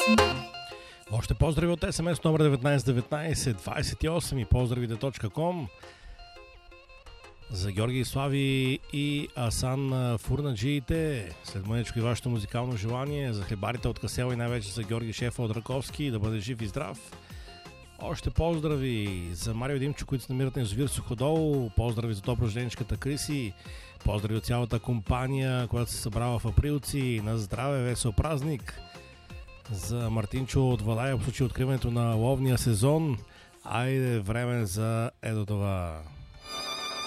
Още поздрави от СМС номер 1919 28 и поздравите.com за Георги Слави и Асан Фурнаджиите. След мъничко и вашето музикално желание за хлебарите от Касел и най-вече за Георги Шефа от Раковски. Да бъде жив и здрав. Още поздрави за Марио и Димчо, които се намират на язовир Суходол. Поздрави за доброжденичката Криси. Поздрави от цялата компания, която се събрава в Априлци. На здраве, весел празник. За Мартинчо от Валая в случай откриването на ловния сезон. Айде, време за ето това.